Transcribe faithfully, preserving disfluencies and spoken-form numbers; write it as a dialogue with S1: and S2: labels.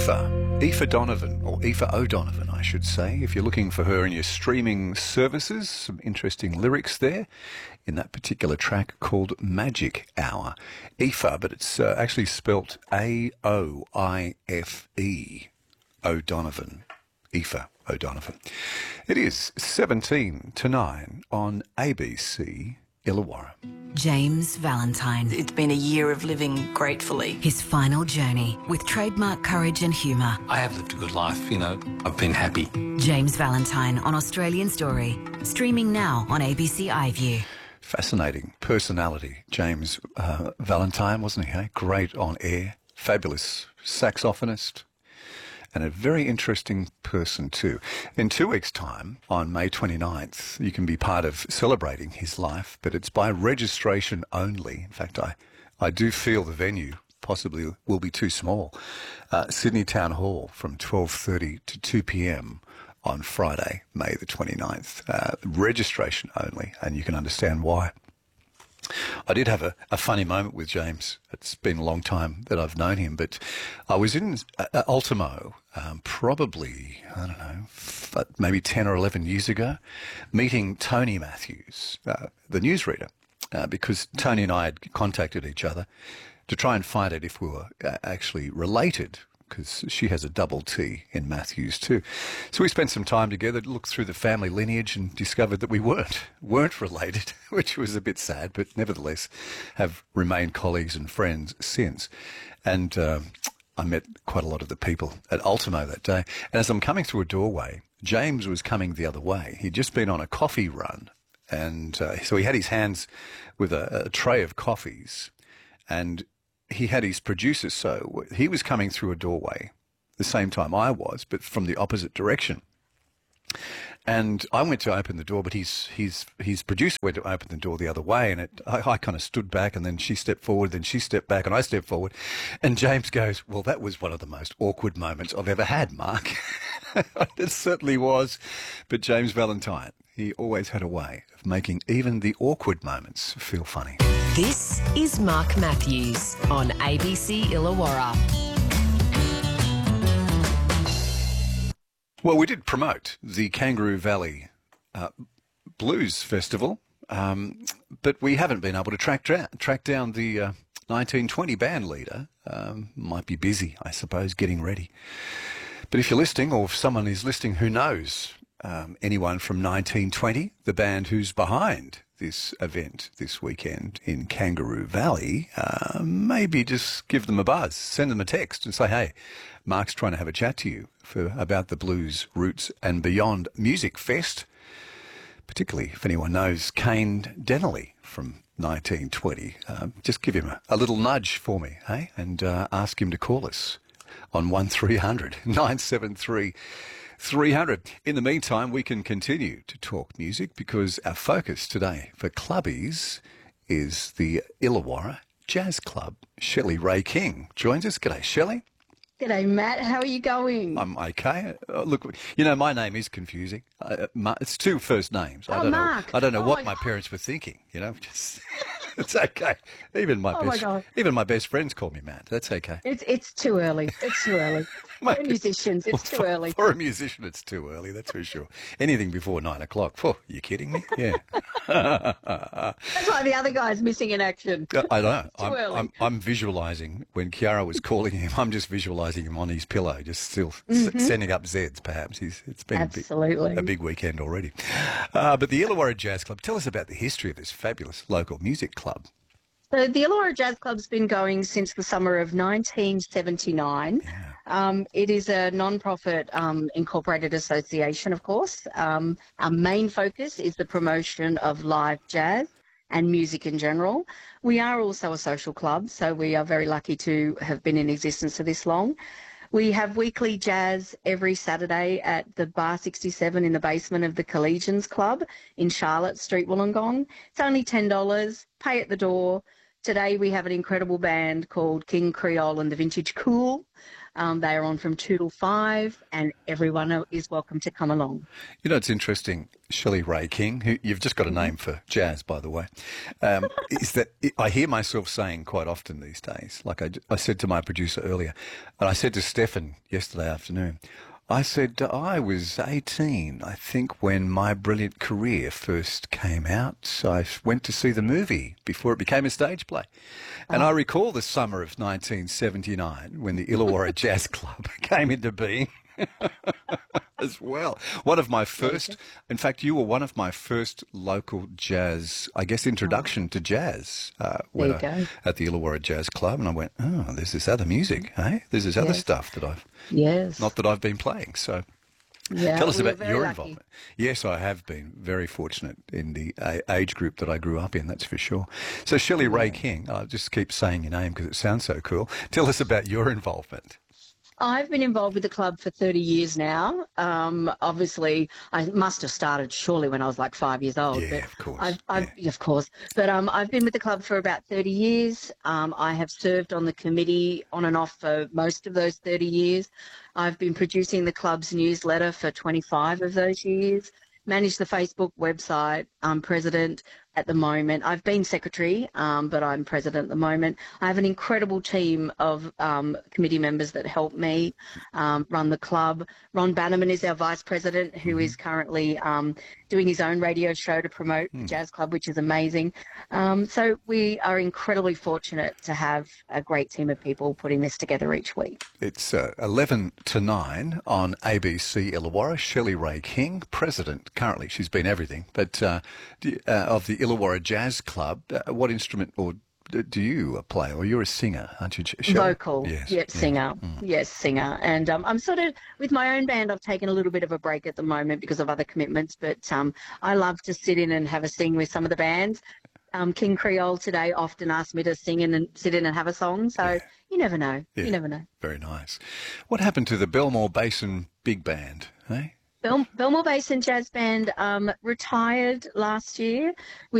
S1: Aoife, Aoife Donovan, or Aoife O'Donovan, I should say. If you're looking for her in your streaming services, some interesting lyrics there in that particular track called Magic Hour. Aoife, but it's uh, actually spelt A O I F E, O'Donovan. Aoife O'Donovan. It is seventeen to nine on A B C Illawarra.
S2: James Valentine.
S3: It's been a year of living gratefully.
S2: His final journey with trademark courage and humour.
S4: I have lived a good life, you know. I've been happy.
S2: James Valentine on Australian Story. Streaming now on A B C iView.
S1: Fascinating personality, James uh, Valentine, wasn't he? Eh? Great on air, fabulous saxophonist, and a very interesting person too. In two weeks' time, on May twenty-ninth, you can be part of celebrating his life, but it's by registration only. In fact, I, I do feel the venue possibly will be too small. Uh, Sydney Town Hall from twelve thirty to two p.m. on Friday, May the twenty-ninth. Uh, registration only, and you can understand why. I did have a, a funny moment with James. It's been a long time that I've known him, but I was in uh, Ultimo um, probably, I don't know, f- maybe ten or eleven years ago, meeting Tony Matthews, uh, the newsreader, uh, because Tony and I had contacted each other to try and find out if we were uh, actually related, because she has a double T in Matthews too. So we spent some time together, looked through the family lineage and discovered that we weren't, weren't related, which was a bit sad, but nevertheless have remained colleagues and friends since. And um, I met quite a lot of the people at Ultimo that day. And as I'm coming through a doorway, James was coming the other way. He'd just been on a coffee run. And uh, so he had his hands with a, a tray of coffees, and he had his producer, so he was coming through a doorway the same time I was, but from the opposite direction. And I went to open the door, but his his his producer went to open the door the other way, and it, I, I kind of stood back, and then she stepped forward, then she stepped back, and I stepped forward. And James goes, "Well, that was one of the most awkward moments I've ever had, Mark." It certainly was. But James Valentine, he always had a way of making even the awkward moments feel funny.
S5: This is Mark Matthews on A B C Illawarra.
S1: Well, we did promote the Kangaroo Valley uh, Blues Festival, um, but we haven't been able to track, tra- track down the uh, nineteen twenty band leader. Um, might be busy, I suppose, getting ready. But if you're listening, or if someone is listening who knows um, anyone from nineteen twenty, the band who's behind this event this weekend in Kangaroo Valley, uh, maybe just give them a buzz, send them a text and say, hey, Mark's trying to have a chat to you for about the Blues Roots and Beyond Music Fest, particularly if anyone knows Kane Dennerly from nineteen twenty. Uh, just give him a, a little nudge for me, hey, and uh, ask him to call us on one three hundred nine seven three three hundred. In the meantime, we can continue to talk music because our focus today for clubbies is the Illawarra Jazz Club. Shelley Ray King joins us. G'day, Shelley.
S6: G'day, Matt. How are you going?
S1: I'm okay. Uh, look, you know, my name is confusing. Uh, Ma- it's two first names. I
S6: Oh,
S1: don't
S6: Mark.
S1: know. I don't know
S6: Oh,
S1: what
S6: my
S1: my parents were thinking. You know, just it's okay. Even my
S6: Oh, my
S1: best,
S6: God.
S1: even my best friends call me Matt. That's okay.
S6: It's it's too early. It's too early.
S1: My
S6: For musicians, it's too
S1: for,
S6: early.
S1: For a musician, it's too early, that's for sure. Anything before nine o'clock. Oh, you kidding me? Yeah.
S6: That's why the other guy's missing in action.
S1: I know.
S6: Too
S1: I'm,
S6: early.
S1: I'm, I'm visualising, when Kiara was calling him, I'm just visualising him on his pillow, just still
S6: Mm-hmm.
S1: s- sending up Zeds, perhaps. He's, it's been a big,
S6: Absolutely.
S1: a big weekend already. Uh, but the Illawarra Jazz Club, tell us about the history of this fabulous local music club.
S6: So the Illawarra Jazz Club's been going since the summer of nineteen seventy-nine.
S1: Yeah.
S6: Um, it is a non-profit um, incorporated association, of course. Um, our main focus is the promotion of live jazz and music in general. We are also a social club, so we are very lucky to have been in existence for this long. We have weekly jazz every Saturday at the Bar sixty-seven in the basement of the Collegians Club in Charlotte Street, Wollongong. It's only ten dollars, pay at the door. Today we have an incredible band called King Creole and the Vintage Cool. Um, they are on from two till five, and everyone is welcome to come along.
S1: You know, it's interesting, Shelley Ray King, who you've just got a name for jazz, by the way, um, is that I hear myself saying quite often these days, like I, I said to my producer earlier, and I said to Stefan yesterday afternoon, I said, I was eighteen, I think, when My Brilliant Career first came out. So I went to see the movie before it became a stage play. And
S6: Oh.
S1: I recall the summer of nineteen seventy-nine when the Illawarra Jazz Club came into being as well. One of my first, in fact, you were one of my first local jazz, I guess, introduction to jazz uh, when
S6: There you
S1: I-
S6: go.
S1: at the Illawarra Jazz Club. And I went, oh, there's this other music, hey? There's this other
S6: Yes.
S1: stuff that I've,
S6: Yes.
S1: not that I've been playing. So
S6: yeah,
S1: tell us
S6: we were
S1: about
S6: very
S1: your
S6: lucky.
S1: involvement. Yes, I have been very fortunate in the a- age group that I grew up in, that's for sure. So Shelley Ray King, I'll just keep saying your name because it sounds so cool. Tell us about your involvement.
S6: I've been involved with the club for thirty years now. Um, obviously, I must have started surely when I was like five years old.
S1: Yeah,
S6: but
S1: of course,
S6: I've, I've, Of course. But um, I've been with the club for about thirty years. Um, I have served on the committee on and off for most of those thirty years. I've been producing the club's newsletter for twenty-five of those years. Manage the Facebook website. I'm president at the moment. I've been secretary, um, but I'm president at the moment. I have an incredible team of um, committee members that help me um, run the club. Ron Bannerman is our vice president, who is currently um, doing his own radio show to promote the Jazz Club, which is amazing. Um, so we are incredibly fortunate to have a great team of people putting this together each week.
S1: It's uh, eleven to nine on A B C Illawarra. Shelley Ray King, president currently. She's been everything, but uh, do, uh, of the Illawarra Jazz Club. Uh, what instrument or d- do you uh, play? Or you're a singer, aren't you, Shelley?
S6: Vocal,
S1: Yes.
S6: yep,
S1: yeah.
S6: singer, yes, singer. And um, I'm sort of, with my own band, I've taken a little bit of a break at the moment because of other commitments, but um, I love to sit in and have a sing with some of the bands. Um, King Creole today often asks me to sing in and sit in and have a song, so you never know,
S1: Yeah.
S6: you never know.
S1: Very nice. What happened to the Belmore Basin Big Band, eh?
S6: Bel- Belmore Basin Jazz Band um, retired last year. We